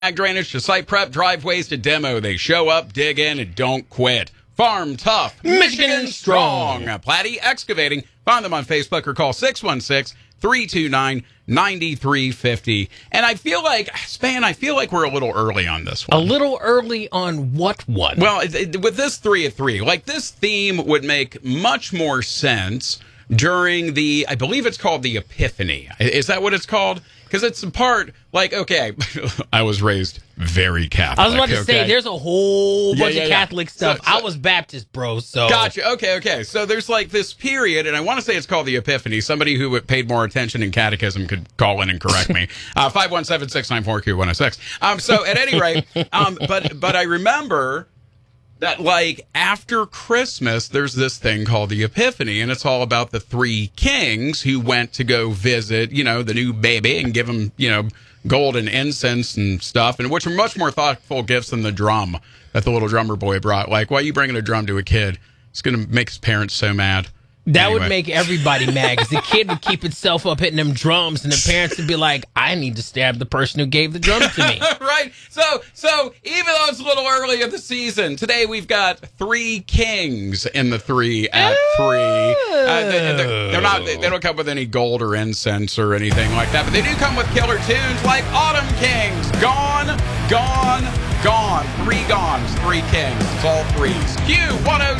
Ag drainage to site prep, driveways to demo. They show up, dig in, and don't quit. Farm tough, Michigan strong. Platte Excavating. Find them on Facebook or call 616-329-9350. And I feel like, Span, we're a little early on this one. A little early on what one? Well, with this 3 of 3, like this theme would make much more sense during the, I believe it's called the Epiphany. Is that what it's called? Because it's a part, like, okay, I was raised very Catholic. I was about to say, there's a whole bunch of Catholic stuff. So, I was Baptist, bro, so. Gotcha. Okay. So there's like this period, and I want to say it's called the Epiphany. Somebody who paid more attention in catechism could call in and correct me. 517-694-Q106. So at any rate, but I remember that, like, after Christmas, there's this thing called the Epiphany, and it's all about the 3 kings who went to go visit, the new baby and give him, gold and incense and stuff, and which are much more thoughtful gifts than the drum that the little drummer boy brought. Like, why are you bringing a drum to a kid? It's going to make his parents so mad. That would make everybody mad, because the kid would keep itself up hitting them drums, and the parents would be like, I need to stab the person who gave the drums to me. Right. So even though it's a little early in the season, today we've got 3 kings in the 3 at 3. They don't come with any gold or incense or anything like that, but they do come with killer tunes like Autumn Kings. Gone, gone, gone. 3 gones, 3 kings. It's all 3s. Q106.